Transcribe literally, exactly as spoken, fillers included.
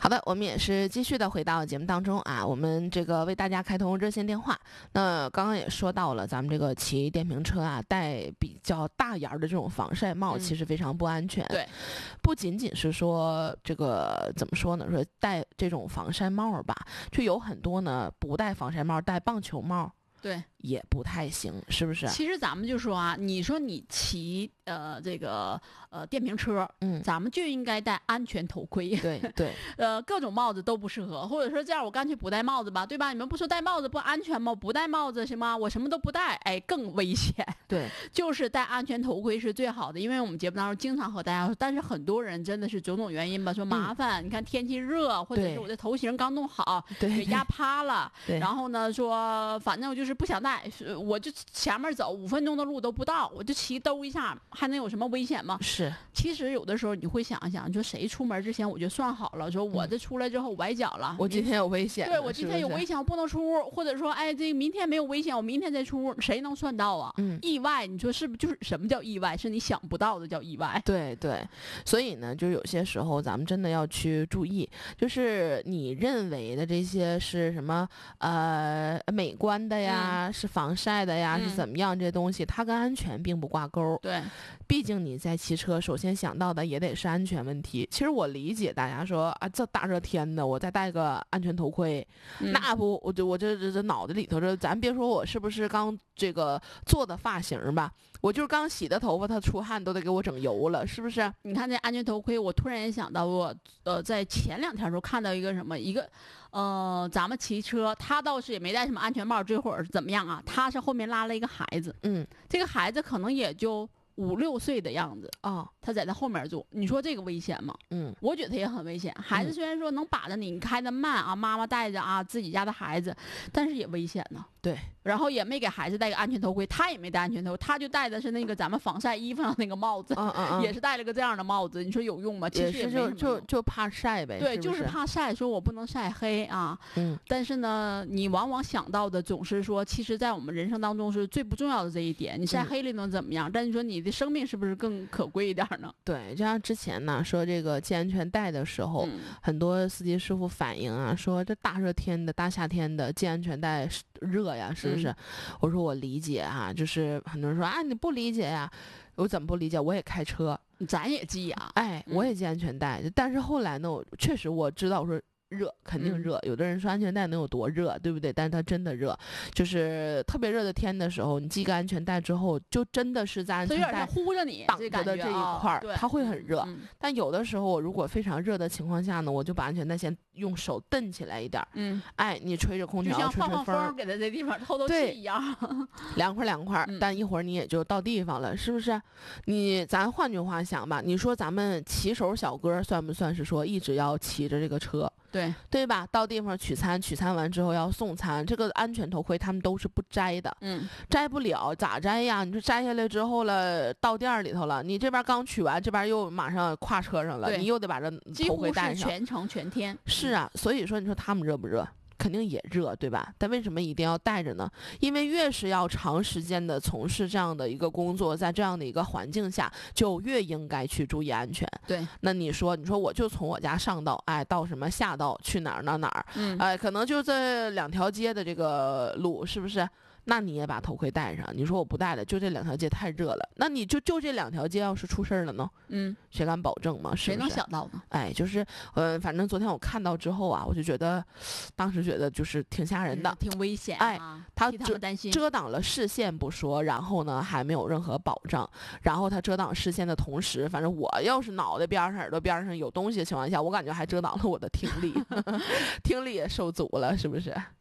好的，我们也是继续的回到节目当中啊，我们这个为大家开通热线电话。那刚刚也说到了，咱们这个骑电瓶车啊，戴比较大檐的这种防晒帽，其实非常不安全。 嗯、对， 不仅仅是说这个怎么说呢，说戴这种防晒帽吧，就有很多呢不戴防晒帽，戴棒球帽。 对， 也不太行，是不是？ 其实咱们就说啊，你说你骑呃这个呃电瓶车， 嗯， 咱们就应该戴安全头盔。 对对， 呃，各种帽子都不适合，或者说这样，我干脆不戴帽子吧，对吧？你们不说戴帽子不安全吗？不戴帽子行吗？我什么都不戴，哎，更危险。 对， 就是戴安全头盔是最好的，因为我们节目当中经常和大家说，但是很多人真的是种种原因吧，说麻烦，嗯、你看天气热，或者是我的头型刚弄好， 对， 给压趴了， 对， 然后呢说反正我就是不想戴，我就前面走五分钟的路都不到，我就骑兜一下，还能有什么危险吗？ 是， 其实有的时候你会想一想，你说谁出门之前我就算好了，说我这出来之后崴脚了， 嗯、我今天有危险， 对我今天有危险，我不能出屋，或者说哎这明天没有危险，我明天再出屋，谁能算到啊？ 嗯， 意外，你说是不是？就是什么叫意外？是你想不到的叫意外。 对对，所以呢，就有些时候咱们真的要去注意，就是你认为的这些是什么呃美观的呀，嗯、是防晒的呀， 嗯、 是怎么样？这些东西它跟安全并不挂钩。 对， 毕竟你在骑车，首先想到的也得是安全问题。其实我理解大家说啊，这大热天的，我再戴个安全头盔， 嗯、 那不我就我这这这脑袋里头这，咱别说我是不是刚这个做的发型吧。我就是刚洗的头发，它出汗都得给我整油了，是不是？ 你看这安全头盔，我突然也想到我，呃，在前两天的时候看到一个什么，一个，呃，咱们骑车，他倒是也没戴什么安全帽，这会儿是怎么样啊？他是后面拉了一个孩子， 嗯， 这个孩子可能也就五六岁的样子啊、哦， 他在他后面坐，你说这个危险吗？ 嗯， 我觉得也很危险。孩子虽然说能把着你，你开的慢啊，妈妈带着啊自己家的孩子，但是也危险呢。 对， 然后也没给孩子戴个安全头盔，他也没戴安全头，他就戴的是那个咱们防晒衣服上那个帽子， 嗯嗯嗯， 也是戴了个这样的帽子。你说有用吗？其实也没什么用， 就就就怕晒呗。 对， 是是就是怕晒，说我不能晒黑啊。 嗯， 但是呢，你往往想到的总是说，其实，在我们人生当中是最不重要的这一点。你晒黑了能怎么样？嗯、但你说你的生命是不是更可贵一点呢？ 对，就像之前呢说这个系安全带的时候， 嗯、 很多司机师傅反映啊，说这大热天的大夏天的系安全带热呀，是不是？嗯、我说我理解啊，就是很多人说啊你不理解呀，我怎么不理解？我也开车， 咱也系啊， 哎，我也系安全带，嗯、但是后来呢，我确实我知道我说。热肯定热、嗯，有的人说安全带能有多热，对不对？但是它真的热，就是特别热的天的时候，你系个安全带之后，就真的是在安全带呼着你挡着的这一块， 哦、 它会很热、 嗯。 但有的时候，我如果非常热的情况下呢，我就把安全带先用手蹬起来一点， 嗯， 哎，你吹着空调， 就像放放吹吹风，给它这地方透透气一样， 凉快凉快、嗯。但一会儿你也就到地方了，是不是？你咱换句话想吧，你说咱们骑手小哥算不算是说一直要骑着这个车？ 对对吧？到地方取餐，取餐完之后要送餐，这个安全头盔他们都是不摘的， 嗯， 摘不了，咋摘呀？你说摘下来之后了，到店里头了，你这边刚取完，这边又马上跨车上了，你又得把这头盔戴上， 几乎是全程全天。 是啊，所以说你说他们热不热？肯定也热，对吧？但为什么一定要带着呢？因为越是要长时间的从事这样的一个工作，在这样的一个环境下，就越应该去注意安全。 对， 那你说，你说我就从我家上道，哎，到什么下道去哪儿哪儿哪儿， 嗯， 哎，可能就这两条街的这个路，是不是？那你也把头盔戴上。你说我不戴了，就这两条街太热了。那你就就这两条街要是出事儿了呢？ 嗯， 谁敢保证吗？是不是？ 谁能想到呢？ 哎，就是呃，反正昨天我看到之后啊，我就觉得，当时觉得就是挺吓人的， 嗯、挺危险、啊。 哎，他替他们担心， 遮挡了视线不说，然后呢还没有任何保障。然后他遮挡视线的同时，反正我要是脑袋边上、耳朵边上有东西的情况下，我感觉还遮挡了我的听力，听力也受阻了，是不是？